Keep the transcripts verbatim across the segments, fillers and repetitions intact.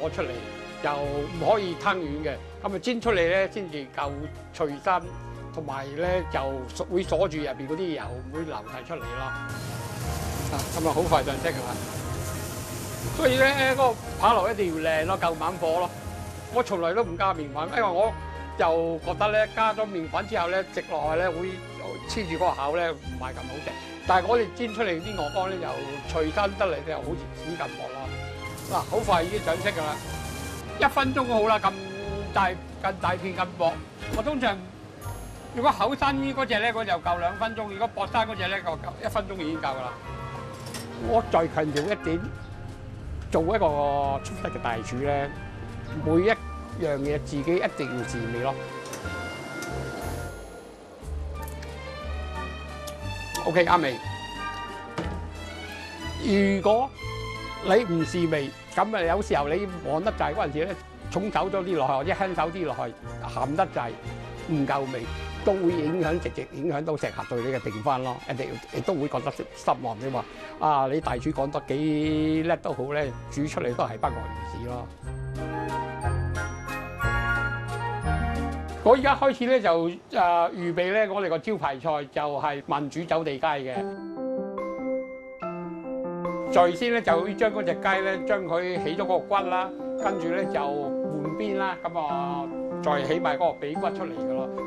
攞出嚟，就唔可以烹軟嘅。咁啊煎出嚟咧先至夠脆身，同埋咧就會鎖住入邊嗰啲油，唔會流晒出嚟咯。啊，咁啊好快就識㗎啦。所以咧嗰個扒爐一定要靚咯，夠猛火咯。我從來都唔加麵粉，因為我就覺得咧加咗麵粉之後咧，食落去咧會黐住個口咧，唔係咁好食。但係我哋煎出嚟啲鵝肝咧又脆身得嚟，又好似紙咁薄咯。嗱，好快已經上色㗎啦，一分鐘好啦，咁大咁大片咁薄。我通常如果厚身嗰只咧，我就夠兩分鐘；如果薄身嗰只咧，就夠一分鐘已經夠㗎啦。我再強調一點，做一個出色嘅大廚咧，每一樣嘢自己一定要自味咯。OK 啱味。如果你唔試味，咁啊有時候你望得滯嗰陣時咧，重手咗啲落去，或者輕手啲落去，鹹得滯，唔夠味，都會影響直接影響到食客對你嘅定番咯。人哋亦都會覺得失望。你話啊，你大廚講得幾叻都好咧，煮出嚟都係不外如是咯。我而家開始咧就誒、呃、預備咧，我哋個招牌菜就係民主走地雞嘅。最先咧就會將嗰隻雞咧，將佢起咗嗰個骨啦，跟住咧就換邊啦，咁啊再起埋嗰個髀骨出嚟嘅咯。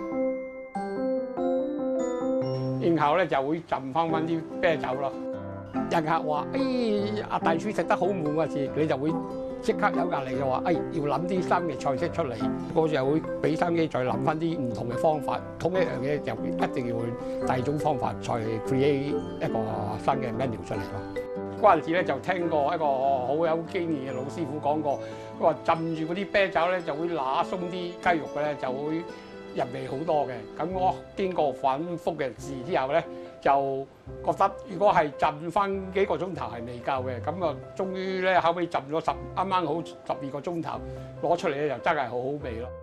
然後咧就會浸翻翻啲啤酒咯。人客話：誒阿大廚食得好悶嗰時，你就會即刻有壓力就話：誒要諗啲新嘅菜式出嚟。我就會俾心機再諗翻啲唔同嘅方法，同一樣嘢就一定要換第二種方法，再 create 一個新嘅 menu 出嚟咯。嗰陣時咧就聽過一個好有經驗嘅老師傅講過，佢話浸住嗰啲啤酒咧就會揦鬆啲雞肉嘅咧，就會入味好多嘅。咁我經過反覆嘅試之後咧，就覺得如果係浸翻幾個鐘頭係未夠嘅，咁啊終於咧後尾浸咗十啱啱好十二個鐘頭攞出嚟咧，就真係好好味咯。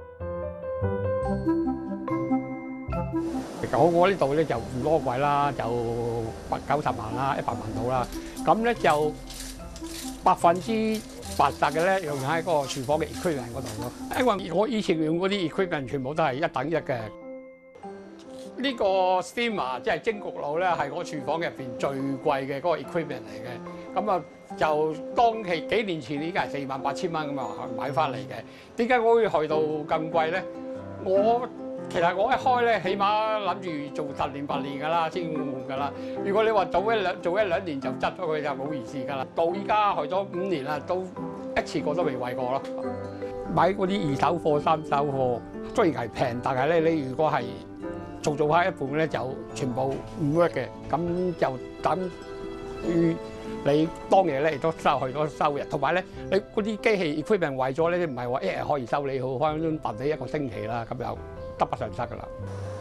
我我呢度咧就唔多貴啦，就八九十萬啦，一百萬到啦。咁咧就百分之八十嘅咧用喺嗰個廚房嘅 equipment 嗰度咯。因為我以前用嗰啲 equipment 全部都係一等一嘅。呢個 steamer 即係蒸焗爐咧，係我廚房入邊最貴嘅嗰個 equipment 嚟嘅。咁啊就當期幾年前已經係四萬八千蚊咁啊買翻嚟嘅。點解我會去到咁貴咧？我其實我一開咧，起碼諗住做十年八年㗎啦，先換㗎啦。如果你話早一兩做一兩年就執咗佢就冇意思㗎啦。到依家去咗五年啦，都一次過都未為過咯。買嗰啲二手貨、三手貨雖然係平，但係咧你如果係做做下一半咧，就全部唔 work 嘅，咁就等於你當日咧亦都收去咗收入，同埋咧你嗰啲機器 equipment 壞咗咧，唔係話一日可以修理好，可能等你一個星期啦，咁就得不償失㗎啦。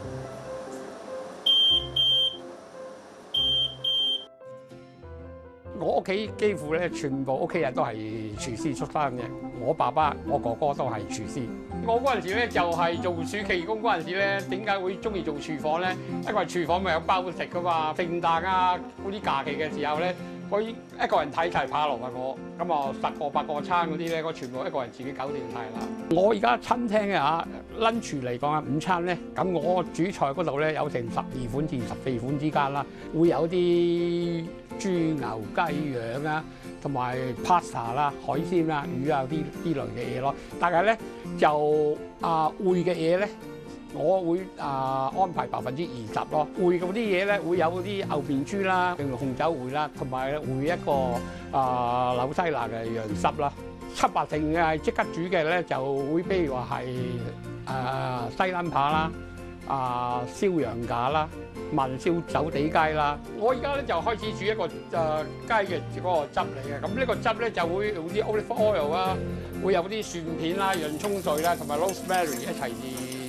我屋企幾乎咧，全部屋企人都係廚師出身嘅。我爸爸、我哥哥都係廚師。我嗰陣時咧就係做暑期工嗰陣時咧，點解會中意做廚房咧？因為廚房咪有包食㗎嘛。聖誕啊嗰啲假期嘅時候咧，我一個人睇齊扒爐啊我，咁啊十個八個餐嗰啲咧，我全部一個人自己搞掂晒啦。我而家餐廳嘅嚇 lunch 嚟講啊，午餐咧，咁我主菜嗰度咧有成十二款至十四款之間啦，會有啲豬牛雞羊啊，同埋 pasta 啦、海鮮啦、魚啊啲啲類嘅嘢咯。但係咧就啊燴嘅嘢咧，我會啊安排百分之二十咯。燴嗰啲嘢咧會有啲牛面珠啦，用紅酒燴啦，同埋燴一個啊紐西蘭嘅羊濕啦。七八成嘅係即刻煮嘅咧，就會譬如話係啊西冷扒啦、啊燒羊架啦、文燒走地雞啦。我而家咧就開始煮一個誒雞嘅嗰個汁嚟嘅。咁呢個汁咧就會用啲 olive oil 啦，會有啲蒜片啦、洋葱碎啦，同埋 rosemary 一齊